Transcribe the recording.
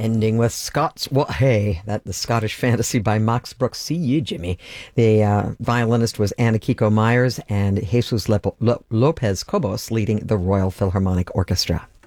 Ending with Scots What Hey, that the Scottish Fantasy by Max Brooks. See you, Jimmy. The violinist was Anna Kiko Myers and Jesus Lopez Cobos leading the Royal Philharmonic Orchestra.